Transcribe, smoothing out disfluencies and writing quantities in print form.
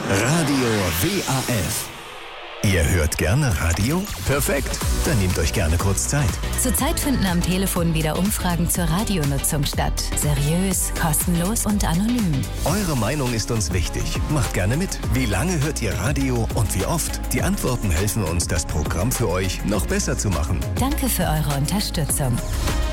Radio WAF. Ihr hört gerne Radio? Perfekt, dann nehmt euch gerne kurz Zeit. Zurzeit finden am Telefon wieder Umfragen zur Radionutzung statt. Seriös, kostenlos und anonym. Eure Meinung ist uns wichtig. Macht gerne mit. Wie lange hört ihr Radio und wie oft? Die Antworten helfen uns, das Programm für euch noch besser zu machen. Danke für eure Unterstützung.